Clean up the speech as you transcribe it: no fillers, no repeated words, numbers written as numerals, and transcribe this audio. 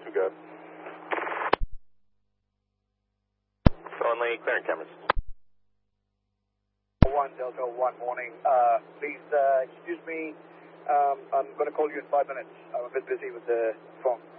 Good. Only clearing cameras. 1 Delta 1 morning. Please excuse me. I'm going to call you in 5 minutes. I'm a bit busy with the phone.